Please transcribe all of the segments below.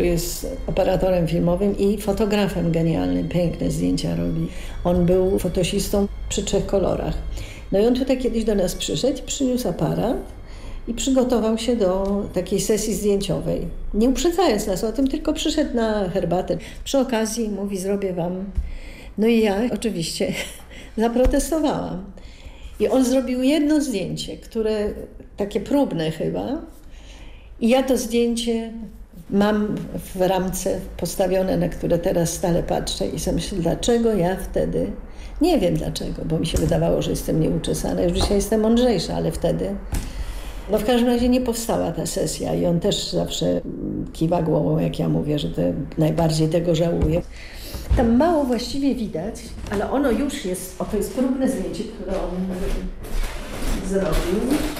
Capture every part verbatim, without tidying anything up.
który jest operatorem filmowym i fotografem genialnym, piękne zdjęcia robi. On był fotosistą przy trzech kolorach. No i on tutaj kiedyś do nas przyszedł, przyniósł aparat i przygotował się do takiej sesji zdjęciowej. Nie uprzedzając nas o tym, tylko przyszedł na herbatę. Przy okazji mówi, zrobię wam. No i ja oczywiście zaprotestowałam. I on zrobił jedno zdjęcie, które takie próbne chyba. I ja to zdjęcie mam w ramce postawione, na które teraz stale patrzę i sobie myślę, dlaczego ja wtedy, nie wiem dlaczego, bo mi się wydawało, że jestem nieuczesana, już dzisiaj jestem mądrzejsza, ale wtedy, no w każdym razie nie powstała ta sesja i on też zawsze kiwa głową, jak ja mówię, że to najbardziej tego żałuje. Tam mało właściwie widać, ale ono już jest, oto jest próbne zdjęcie, które on zrobił.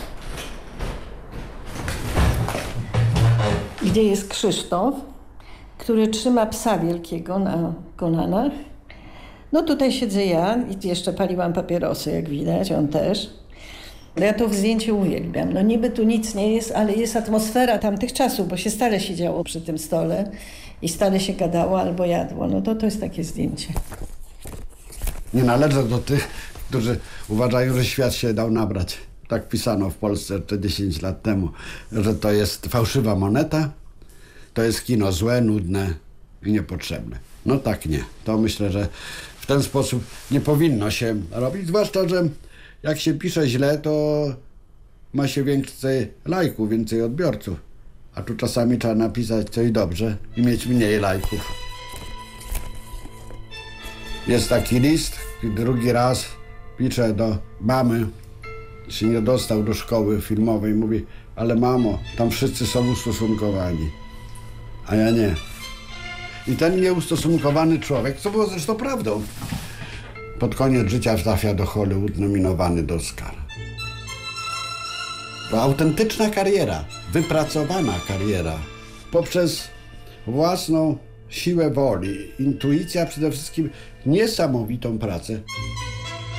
Gdzie jest Krzysztof, który trzyma psa wielkiego na kolanach. No tutaj siedzę ja i jeszcze paliłam papierosy, jak widać, on też. Ja to w zdjęciu uwielbiam. No niby tu nic nie jest, ale jest atmosfera tamtych czasów, bo się stale siedziało przy tym stole i stale się gadało albo jadło. No to to jest takie zdjęcie. Nie należę do tych, którzy uważają, że świat się dał nabrać. Tak pisano w Polsce jeszcze dziesięć lat temu, że to jest fałszywa moneta, to jest kino złe, nudne i niepotrzebne. No tak nie. To myślę, że w ten sposób nie powinno się robić, zwłaszcza, że jak się pisze źle, to ma się więcej lajków, więcej odbiorców. A tu czasami trzeba napisać coś dobrze i mieć mniej lajków. Jest taki list, drugi raz piszę do mamy, się nie dostał do szkoły filmowej, mówi, ale mamo, tam wszyscy są ustosunkowani, a ja nie. I ten nieustosunkowany człowiek, co było zresztą prawdą, pod koniec życia trafia do Hollywood, nominowany do Oscara. To autentyczna kariera, wypracowana kariera, poprzez własną siłę woli, intuicja, przede wszystkim niesamowitą pracę.